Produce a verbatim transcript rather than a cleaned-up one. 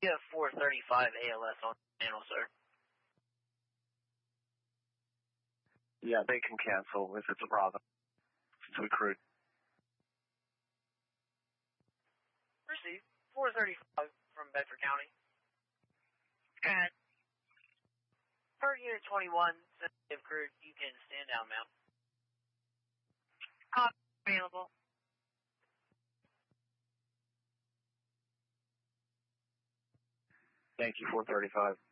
You have four thirty-five A L S on the channel, sir. Yeah, they can cancel if it's a Bravo. It's a recruit. Receive. four thirty-five from Bedford County. Good. Per Unit twenty-one, sensitive crew, you can stand down, ma'am. Call available. Thank you, four thirty-five.